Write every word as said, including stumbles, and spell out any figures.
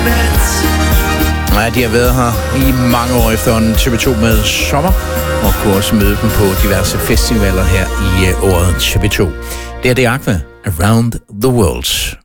Nej, de har været her i mange år efterhånden. T V to med sommer, og kunne også møde dem på diverse festivaler her i året T V to. Det er det Aqua, Around the World.